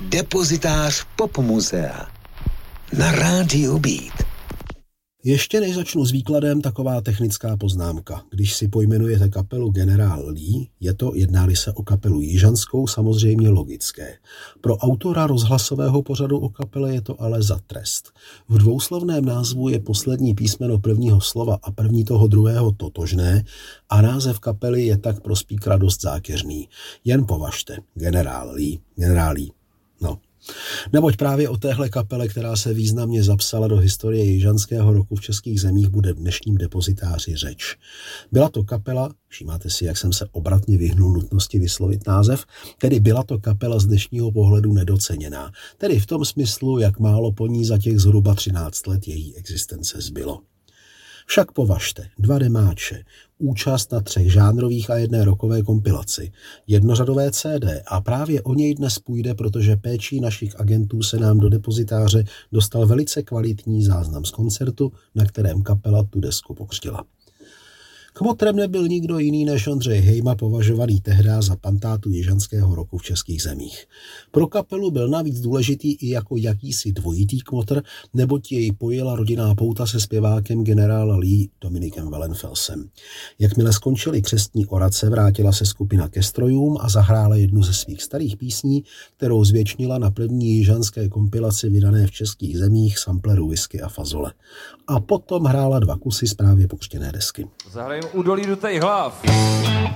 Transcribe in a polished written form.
Depozitář Popmuzea na rádiu Beat. Ještě než začnu s výkladem, taková technická poznámka. Když si pojmenujete kapelu Generál Lee, jedná-li se o kapelu jižanskou, samozřejmě logické. Pro autora rozhlasového pořadu o kapele je to ale za trest. V dvouslovném názvu je poslední písmeno prvního slova a první toho druhého totožné a název kapely je tak pro speakera dost zákeřný. Jen považte, Generál Lee. No. Neboť právě o téhle kapele, která se významně zapsala do historie jižanského roku v českých zemích, bude v dnešním depozitáři řeč. Byla to kapela, všímáte si, jak jsem se obratně vyhnul nutnosti vyslovit název, tedy byla to kapela z dnešního pohledu nedoceněná, tedy v tom smyslu, jak málo po ní za těch zhruba 13 let její existence zbylo. Však považte, 2 demáče, účast na 3 žánrových a 1 rockové kompilaci, jednořadové CD a právě o něj dnes půjde, protože péčí našich agentů se nám do depozitáře dostal velice kvalitní záznam z koncertu, na kterém kapela tu desku pokřtila. Kmotrem nebyl nikdo jiný než Ondřej Hejma, považovaný tehdy za pantátu jižanského roku v českých zemích. Pro kapelu byl navíc důležitý i jako jakýsi dvojitý kmotr, neboť jej pojila rodinná pouta se zpěvákem generála Lee Dominikem Wellenfelsem. Jakmile skončily křestní orace, vrátila se skupina ke strojům a zahrála jednu ze svých starých písní, kterou zvětšnila na první jižanské kompilaci vydané v českých zemích sampleru Whisky a fazole. A potom hrála 2 kusy z právě pokřtěné desky. Zahrajeme Údolí dutej hlav.